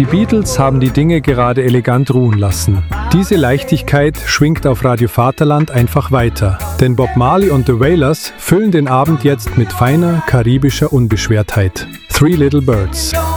Die Beatles haben die Dinge gerade elegant ruhen lassen. Diese Leichtigkeit schwingt auf Radio Vaterland einfach weiter. Denn Bob Marley und The Wailers füllen den Abend jetzt mit feiner karibischer Unbeschwertheit. Three Little Birds.